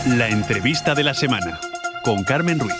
La entrevista de la semana con Carmen Ruiz.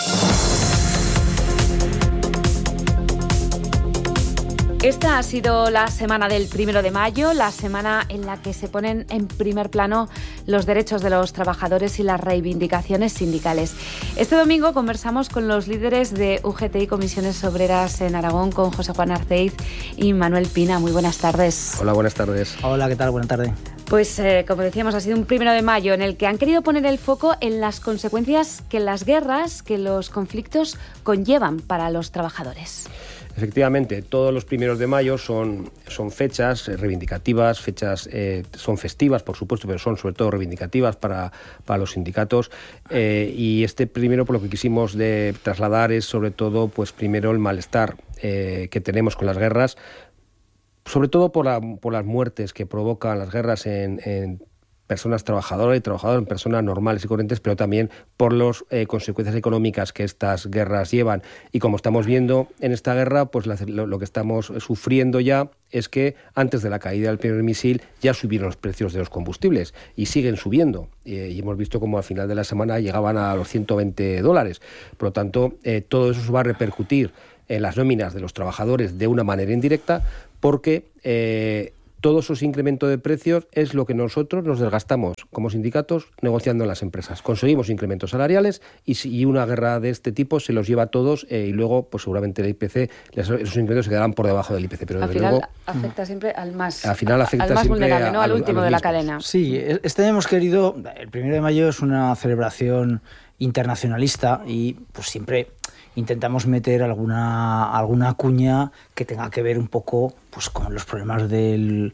Esta ha sido la semana del 1 de mayo, la semana en la que se ponen en primer plano los derechos de los trabajadores y las reivindicaciones sindicales. Este domingo conversamos con los líderes de UGT y Comisiones Obreras en Aragón, con José Juan Arceiz y Manuel Pina. Muy buenas tardes. Hola, buenas tardes. Hola, ¿qué tal? Buenas tardes. Pues como decíamos, ha sido un 1 de mayo en el que han querido poner el foco en las consecuencias que las guerras, que los conflictos conllevan para los trabajadores. Efectivamente, todos los 1 de mayo son fechas reivindicativas, son festivas, por supuesto, pero son sobre todo reivindicativas para los sindicatos. Y este primero, por lo que quisimos trasladar es sobre todo, pues primero el malestar que tenemos con las guerras, sobre todo por las muertes que provocan las guerras en personas trabajadoras y trabajadoras, en personas normales y corrientes, pero también por las consecuencias económicas que estas guerras llevan. Y como estamos viendo en esta guerra, pues lo que estamos sufriendo ya es que antes de la caída del primer misil ya subieron los precios de los combustibles y siguen subiendo. Y hemos visto como al final de la semana llegaban a los $120. Por lo tanto, todo eso se va a repercutir en las nóminas de los trabajadores de una manera indirecta, porque todos esos incrementos de precios es lo que nosotros nos desgastamos como sindicatos negociando en las empresas. Conseguimos incrementos salariales y una guerra de este tipo se los lleva a todos y luego pues seguramente el IPC, esos incrementos se quedarán por debajo del IPC. Pero al final luego, afecta siempre al más, vulnerable, ¿no? Al último de la cadena. Sí, este año hemos querido, el 1 de mayo es una celebración internacionalista y pues siempre intentamos meter alguna cuña que tenga que ver un poco pues con los problemas del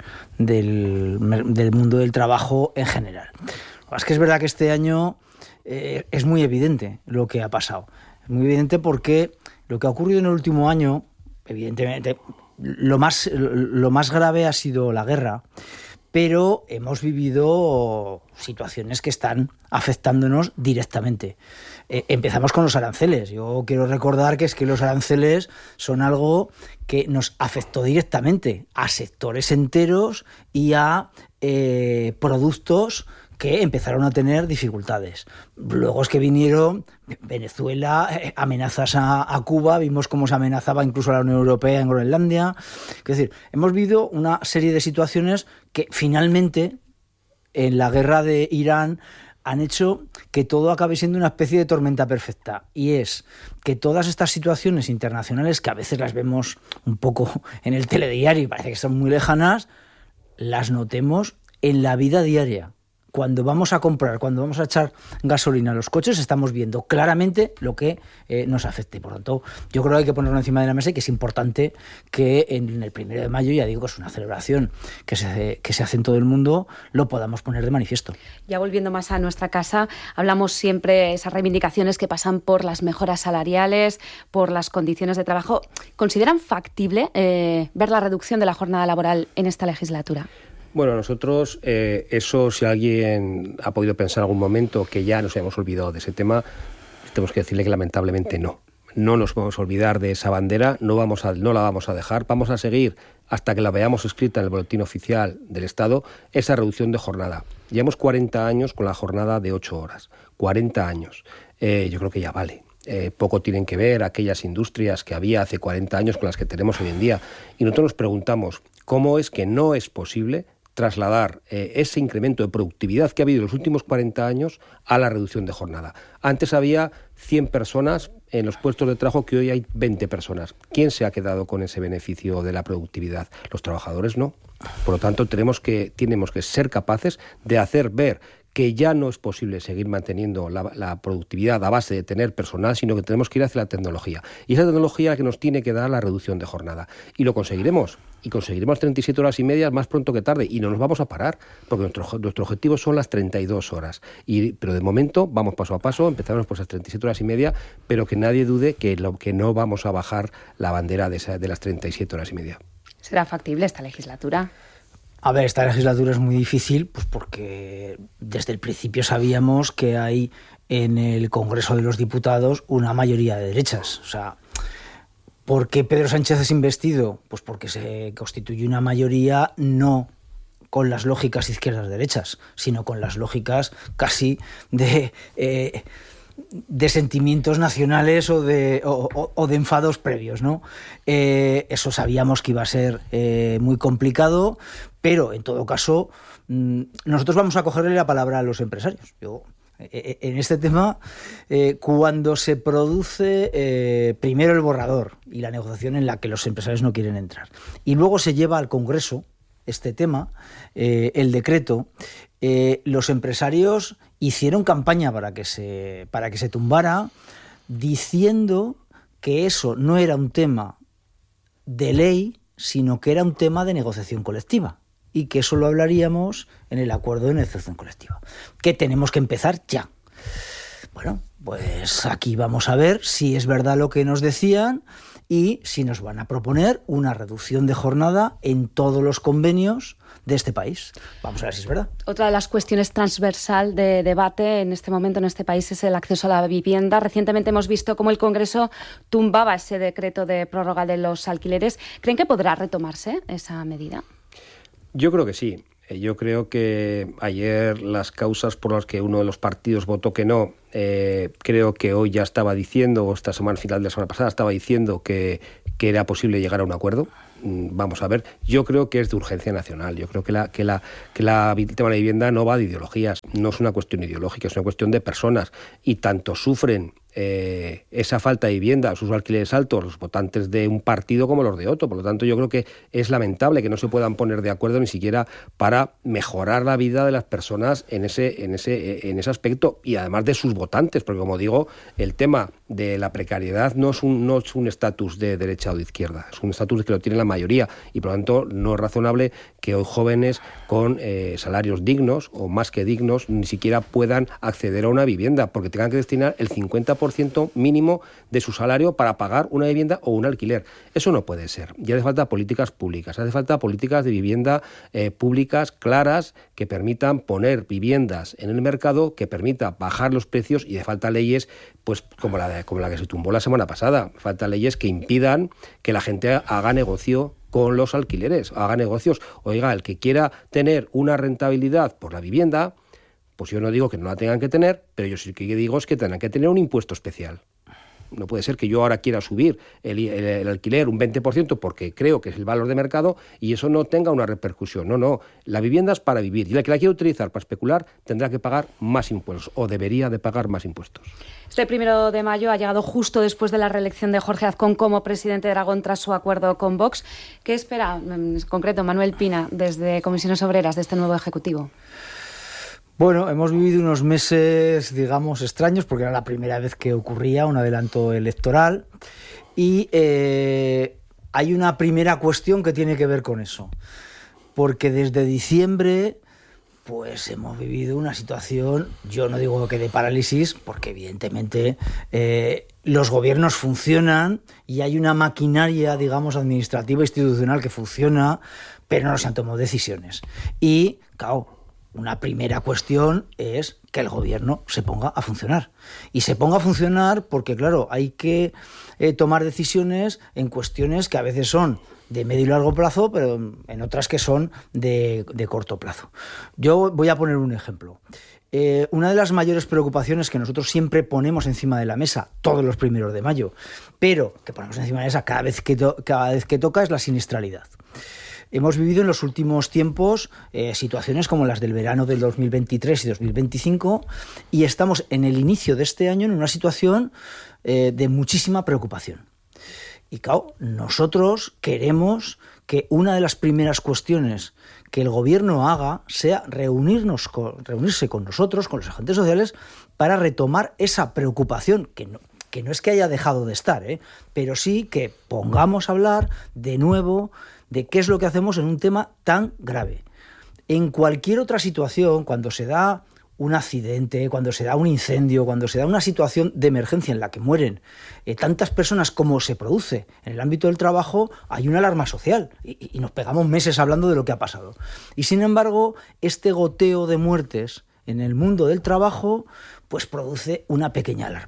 mundo del trabajo en general. Es que es verdad que este año es muy evidente lo que ha pasado. Es muy evidente porque lo que ha ocurrido en el último año, evidentemente, lo más grave ha sido la guerra, pero hemos vivido situaciones que están afectándonos directamente. Empezamos con los aranceles. Yo quiero recordar que los aranceles son algo que nos afectó directamente a sectores enteros y a productos que empezaron a tener dificultades. Luego es que vinieron Venezuela, amenazas a Cuba, vimos cómo se amenazaba incluso a la Unión Europea en Groenlandia. Es decir, hemos vivido una serie de situaciones que finalmente en la guerra de Irán han hecho que todo acabe siendo una especie de tormenta perfecta. Y es que todas estas situaciones internacionales, que a veces las vemos un poco en el telediario y parece que son muy lejanas, las notemos en la vida diaria. Cuando vamos a comprar, cuando vamos a echar gasolina a los coches, estamos viendo claramente lo que nos afecta. Y por lo tanto, yo creo que hay que ponerlo encima de la mesa y que es importante que en el 1 de mayo, ya digo, es una celebración que se hace en todo el mundo, lo podamos poner de manifiesto. Ya volviendo más a nuestra casa, hablamos siempre de esas reivindicaciones que pasan por las mejoras salariales, por las condiciones de trabajo. ¿Consideran factible ver la reducción de la jornada laboral en esta legislatura? Bueno, nosotros, eso si alguien ha podido pensar en algún momento que ya nos hemos olvidado de ese tema, tenemos que decirle que lamentablemente no. No nos vamos a olvidar de esa bandera, no la vamos a dejar, vamos a seguir hasta que la veamos escrita en el Boletín Oficial del Estado, esa reducción de jornada. Llevamos 40 años con la jornada de 8 horas, 40 años. Yo creo que ya vale. Poco tienen que ver aquellas industrias que había hace 40 años con las que tenemos hoy en día. Y nosotros nos preguntamos, ¿cómo es que no es posible trasladar ese incremento de productividad que ha habido en los últimos 40 años a la reducción de jornada? Antes había 100 personas en los puestos de trabajo que hoy hay 20 personas. ¿Quién se ha quedado con ese beneficio de la productividad? Los trabajadores no. Por lo tanto, tenemos que ser capaces de hacer ver que ya no es posible seguir manteniendo la productividad a base de tener personal, sino que tenemos que ir hacia la tecnología. Y esa tecnología es la que nos tiene que dar la reducción de jornada. Y lo conseguiremos. Y conseguiremos 37 horas y media más pronto que tarde. Y no nos vamos a parar, porque nuestro objetivo son las 32 horas. Pero de momento vamos paso a paso, empezamos por esas 37 horas y media, pero que nadie dude que no vamos a bajar la bandera de las 37 horas y media. ¿Será factible esta legislatura? A ver, esta legislatura es muy difícil, pues porque desde el principio sabíamos que hay en el Congreso de los Diputados una mayoría de derechas. O sea, ¿por qué Pedro Sánchez es investido? Pues porque se constituye una mayoría no con las lógicas izquierdas-derechas, sino con las lógicas casi de sentimientos nacionales o de enfados previos, ¿no? Eso sabíamos que iba a ser muy complicado, pero en todo caso nosotros vamos a cogerle la palabra a los empresarios. En este tema, cuando se produce primero el borrador y la negociación en la que los empresarios no quieren entrar, y luego se lleva al Congreso este tema, el decreto, los empresarios hicieron campaña para que se tumbara, diciendo que eso no era un tema de ley, sino que era un tema de negociación colectiva, y que eso lo hablaríamos en el acuerdo de negociación colectiva, que tenemos que empezar ya. Bueno, pues aquí vamos a ver si es verdad lo que nos decían y si nos van a proponer una reducción de jornada en todos los convenios de este país. Vamos a ver si es verdad. Otra de las cuestiones transversal de debate en este momento en este país es el acceso a la vivienda. Recientemente hemos visto cómo el Congreso tumbaba ese decreto de prórroga de los alquileres. ¿Creen que podrá retomarse esa medida? Yo creo que sí. Yo creo que ayer las causas por las que uno de los partidos votó que no, creo que hoy ya estaba diciendo, o esta semana, final de la semana pasada, estaba diciendo que era posible llegar a un acuerdo. Vamos a ver. Yo creo que es de urgencia nacional. Yo creo que el tema de la vivienda no va de ideologías. No es una cuestión ideológica, es una cuestión de personas. Y tanto sufren esa falta de vivienda, sus alquileres altos, los votantes de un partido como los de otro. Por lo tanto, yo creo que es lamentable que no se puedan poner de acuerdo ni siquiera para mejorar la vida de las personas en ese aspecto, y además de sus votantes, porque como digo, el tema de la precariedad no es un estatus de derecha o de izquierda, es un estatus que lo tiene la mayoría, y por lo tanto no es razonable que hoy jóvenes con salarios dignos o más que dignos ni siquiera puedan acceder a una vivienda, porque tengan que destinar el 50% mínimo de su salario para pagar una vivienda o un alquiler. Eso no puede ser. Y hace falta políticas públicas, hace falta políticas de vivienda públicas claras que permitan poner viviendas en el mercado, que permita bajar los precios, y hace falta leyes pues como la que se tumbó la semana pasada. Falta leyes que impidan que la gente haga negocio con los alquileres, haga negocios. Oiga, el que quiera tener una rentabilidad por la vivienda, pues yo no digo que no la tengan que tener, pero yo sí que digo es que tengan que tener un impuesto especial. No puede ser que yo ahora quiera subir el alquiler un 20% porque creo que es el valor de mercado y eso no tenga una repercusión. No, la vivienda es para vivir, y la que la quiere utilizar para especular tendrá que pagar más impuestos, o debería de pagar más impuestos. Este 1 de mayo ha llegado justo después de la reelección de Jorge Azcón como presidente de Aragón tras su acuerdo con Vox. ¿Qué espera, en concreto, Manuel Pina, desde Comisiones Obreras, de este nuevo Ejecutivo? Bueno, hemos vivido unos meses, digamos, extraños, porque era la primera vez que ocurría un adelanto electoral, y hay una primera cuestión que tiene que ver con eso, porque desde diciembre pues hemos vivido una situación, yo no digo que de parálisis, porque evidentemente los gobiernos funcionan y hay una maquinaria, digamos, administrativa e institucional que funciona, pero no se han tomado decisiones. Y, claro, una primera cuestión es que el gobierno se ponga a funcionar. Y se ponga a funcionar porque, claro, hay que tomar decisiones en cuestiones que a veces son de medio y largo plazo, pero en otras que son de corto plazo. Yo voy a poner un ejemplo. Una de las mayores preocupaciones que nosotros siempre ponemos encima de la mesa, todos los 1 de mayo, pero que ponemos encima de la mesa cada vez que toca, es la siniestralidad. Hemos vivido en los últimos tiempos situaciones como las del verano del 2023 y 2025, y estamos en el inicio de este año en una situación de muchísima preocupación. Y claro, nosotros queremos que una de las primeras cuestiones que el gobierno haga sea reunirse con nosotros, con los agentes sociales, para retomar esa preocupación que no es que haya dejado de estar, pero sí que pongamos a hablar de nuevo de qué es lo que hacemos en un tema tan grave. En cualquier otra situación, cuando se da un accidente, cuando se da un incendio, cuando se da una situación de emergencia en la que mueren tantas personas como se produce en el ámbito del trabajo, hay una alarma social y nos pegamos meses hablando de lo que ha pasado. Y sin embargo, este goteo de muertes en el mundo del trabajo pues produce una pequeña alarma.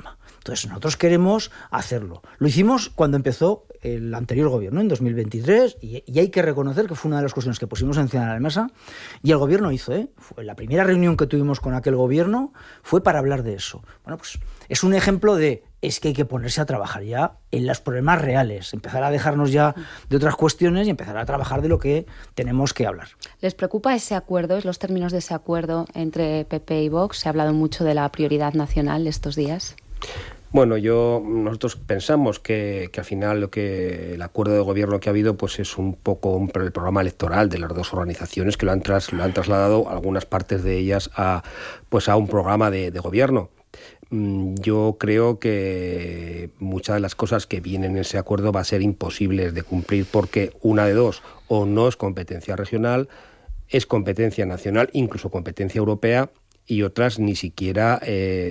Entonces nosotros queremos hacerlo. Lo hicimos cuando empezó el anterior gobierno, en 2023, y hay que reconocer que fue una de las cuestiones que pusimos encima de la mesa, y el gobierno hizo, fue la primera reunión que tuvimos con aquel gobierno fue para hablar de eso. Bueno, pues es un ejemplo de, es que hay que ponerse a trabajar ya en los problemas reales, empezar a dejarnos ya de otras cuestiones y empezar a trabajar de lo que tenemos que hablar. ¿Les preocupa ese acuerdo, los términos de ese acuerdo entre PP y Vox? Se ha hablado mucho de la prioridad nacional estos días. Bueno, nosotros pensamos que al final el acuerdo de gobierno que ha habido pues es un poco el programa electoral de las dos organizaciones que lo han trasladado algunas partes de ellas a un programa de gobierno. Yo creo que muchas de las cosas que vienen en ese acuerdo va a ser imposibles de cumplir porque una de dos, o no es competencia regional, es competencia nacional, incluso competencia europea, y otras ni siquiera,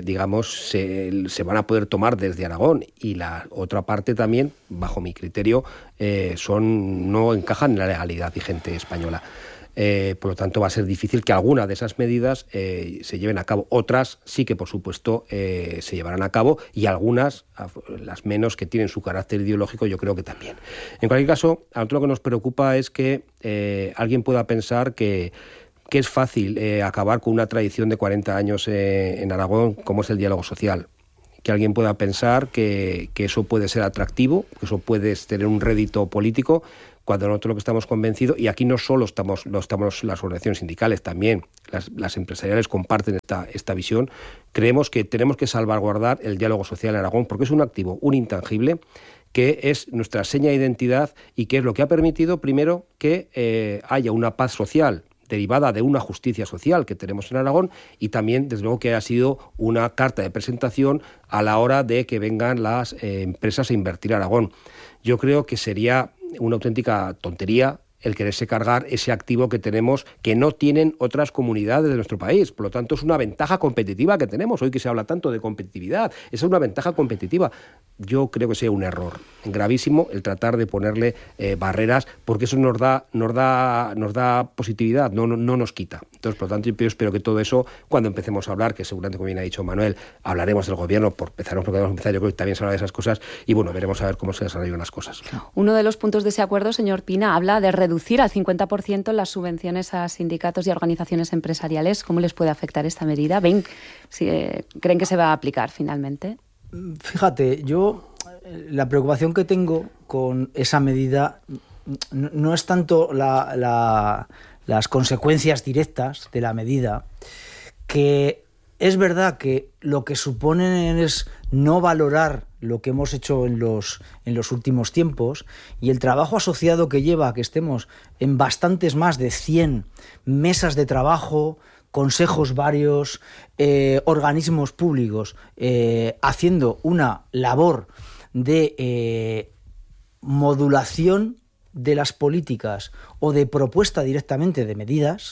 se van a poder tomar desde Aragón. Y la otra parte también, bajo mi criterio, no encajan en la legalidad vigente española. Por lo tanto, va a ser difícil que alguna de esas medidas se lleven a cabo. Otras sí que, por supuesto, se llevarán a cabo, y algunas, las menos que tienen su carácter ideológico, yo creo que también. En cualquier caso, a nosotros lo que nos preocupa es que alguien pueda pensar que es fácil acabar con una tradición de 40 años en Aragón, como es el diálogo social. Que alguien pueda pensar que eso puede ser atractivo, que eso puede tener un rédito político, cuando nosotros lo que estamos convencidos, y aquí no solo estamos las organizaciones sindicales, también las empresariales comparten esta visión, creemos que tenemos que salvaguardar el diálogo social en Aragón, porque es un activo, un intangible, que es nuestra seña de identidad y que es lo que ha permitido, primero, que haya una paz social derivada de una justicia social que tenemos en Aragón, y también, desde luego, que ha sido una carta de presentación a la hora de que vengan las empresas a invertir en Aragón. Yo creo que sería una auténtica tontería el quererse cargar ese activo que tenemos, que no tienen otras comunidades de nuestro país. Por lo tanto, es una ventaja competitiva que tenemos. Hoy que se habla tanto de competitividad, esa es una ventaja competitiva. Yo creo que sería un error gravísimo el tratar de ponerle barreras, porque eso nos da positividad, no nos quita. Entonces, por lo tanto, yo espero que todo eso, cuando empecemos a hablar, que seguramente, como bien ha dicho Manuel, hablaremos del gobierno, empezaremos porque vamos a empezar, yo creo que también se habla de esas cosas, y bueno, veremos a ver cómo se desarrollan las cosas. Uno de los puntos de ese acuerdo, señor Pina, habla de reducir al 50% las subvenciones a sindicatos y a organizaciones empresariales. ¿Cómo les puede afectar esta medida? ¿Creen que se va a aplicar finalmente? Fíjate, yo la preocupación que tengo con esa medida no es tanto las consecuencias directas de la medida, que es verdad que lo que suponen es no valorar lo que hemos hecho en los últimos tiempos, y el trabajo asociado que lleva a que estemos en bastantes más de 100 mesas de trabajo, consejos varios, organismos públicos, haciendo una labor de modulación de las políticas o de propuesta directamente de medidas,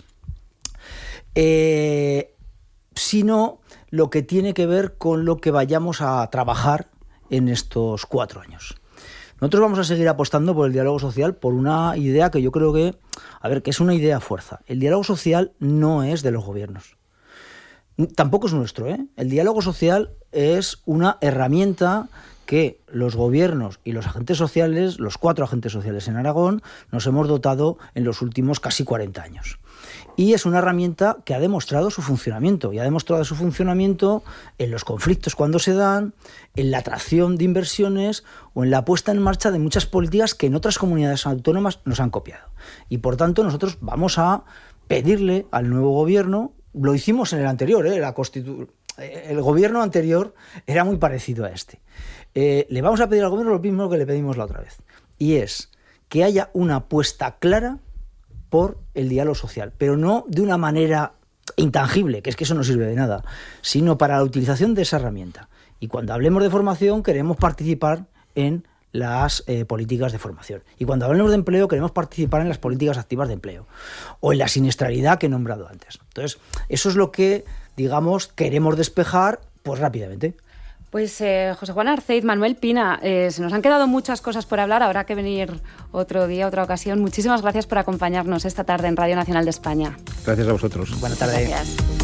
sino lo que tiene que ver con lo que vayamos a trabajar en estos 4 años. Nosotros vamos a seguir apostando por el diálogo social, por una idea que yo creo que es una idea fuerza. El diálogo social no es de los gobiernos. Tampoco es nuestro, ¿eh? El diálogo social es una herramienta que los gobiernos y los agentes sociales, los 4 agentes sociales en Aragón, nos hemos dotado en los últimos casi 40 años. Y es una herramienta que ha demostrado su funcionamiento, y ha demostrado su funcionamiento en los conflictos cuando se dan, en la atracción de inversiones o en la puesta en marcha de muchas políticas que en otras comunidades autónomas nos han copiado. Y por tanto nosotros vamos a pedirle al nuevo gobierno, lo hicimos en el anterior, el gobierno anterior era muy parecido a este. Le vamos a pedir al gobierno lo mismo que le pedimos la otra vez, y es que haya una apuesta clara por el diálogo social, pero no de una manera intangible, que es que eso no sirve de nada, sino para la utilización de esa herramienta. Y cuando hablemos de formación, queremos participar en las políticas de formación. Y cuando hablemos de empleo, queremos participar en las políticas activas de empleo, o en la siniestralidad que he nombrado antes. Entonces, eso es lo que, queremos despejar, pues rápidamente. Pues José Juan Arceiz, Manuel Pina, se nos han quedado muchas cosas por hablar, habrá que venir otro día, otra ocasión. Muchísimas gracias por acompañarnos esta tarde en Radio Nacional de España. Gracias a vosotros. Buenas tardes. Gracias.